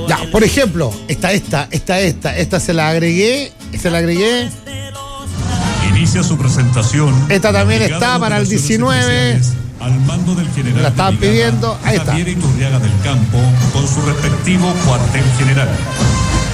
Ya, por ejemplo, esta se la agregué. Inicia su presentación. Esta también está para el 19. Al mando del general. La estaban pidiendo. Ahí está. Javier Iturriaga del Campo, con su respectivo cuartel general.